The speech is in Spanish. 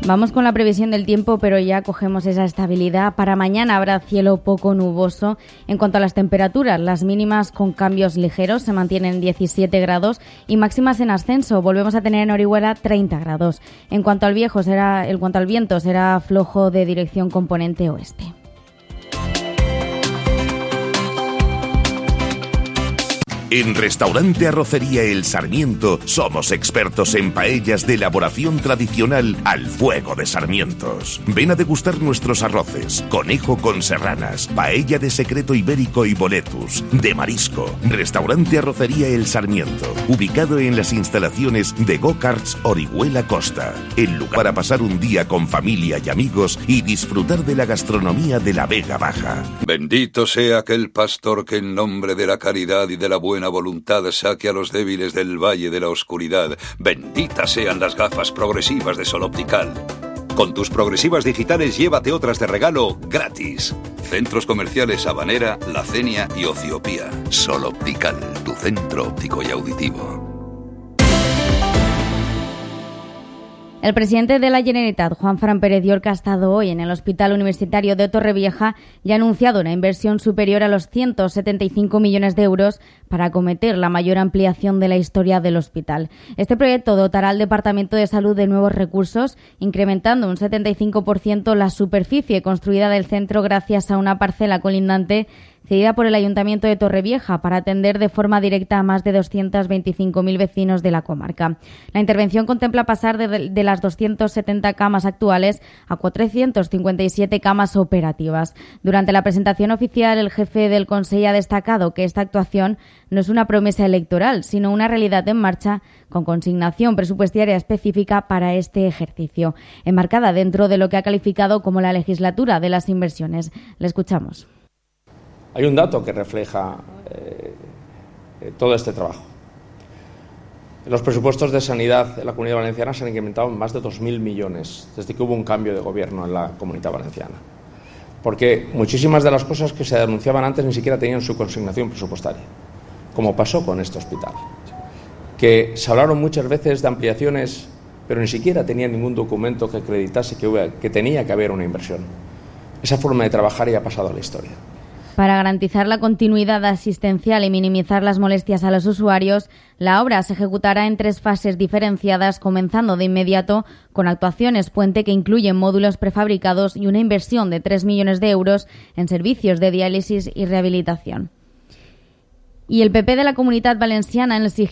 Vamos con la previsión del tiempo, pero ya cogemos esa estabilidad. Para mañana habrá cielo poco nuboso. En cuanto a las temperaturas, las mínimas con cambios ligeros se mantienen en 17 grados y máximas en ascenso. Volvemos a tener en Orihuela 30 grados. En cuanto al viento, será flojo de dirección componente oeste. En Restaurante Arrocería El Sarmiento somos expertos en paellas de elaboración tradicional al fuego de sarmientos. Ven a degustar nuestros arroces, conejo con serranas, paella de secreto ibérico y boletus, de marisco. Restaurante Arrocería El Sarmiento, ubicado en las instalaciones de Go-Karts Orihuela Costa. El lugar para pasar un día con familia y amigos y disfrutar de la gastronomía de la Vega Baja. Bendito sea aquel pastor que en nombre de la caridad y de la buena voluntad saque a los débiles del valle de la oscuridad. Benditas sean las gafas progresivas de Sol Optical. Con tus progresivas digitales llévate otras de regalo gratis. Centros comerciales Habanera, La Cenia y Ociopía. Sol Optical, tu centro óptico y auditivo. El presidente de la Generalitat, Juanfran Pérez Llorca, ha estado hoy en el Hospital Universitario de Torrevieja y ha anunciado una inversión superior a los 175 millones de euros para acometer la mayor ampliación de la historia del hospital. Este proyecto dotará al Departamento de Salud de nuevos recursos, incrementando un 75% la superficie construida del centro gracias a una parcela colindante cedida por el Ayuntamiento de Torrevieja para atender de forma directa a más de 225.000 vecinos de la comarca. La intervención contempla pasar de las 270 camas actuales a 457 camas operativas. Durante la presentación oficial, el jefe del Consell ha destacado que esta actuación no es una promesa electoral, sino una realidad en marcha con consignación presupuestaria específica para este ejercicio, enmarcada dentro de lo que ha calificado como la legislatura de las inversiones. Le escuchamos. Hay un dato que refleja todo este trabajo. Los presupuestos de sanidad en la Comunidad Valenciana se han incrementado en más de 2.000 millones desde que hubo un cambio de gobierno en la Comunidad Valenciana. Porque muchísimas de las cosas que se denunciaban antes ni siquiera tenían su consignación presupuestaria, como pasó con este hospital. Que se hablaron muchas veces de ampliaciones, pero ni siquiera tenían ningún documento que acreditase que tenía que haber una inversión. Esa forma de trabajar ya ha pasado a la historia. Para garantizar la continuidad asistencial y minimizar las molestias a los usuarios, la obra se ejecutará en 3 fases diferenciadas, comenzando de inmediato con actuaciones puente que incluyen módulos prefabricados y una inversión de 3 millones de euros en servicios de diálisis y rehabilitación. Y el PP de la Comunitat Valenciana en el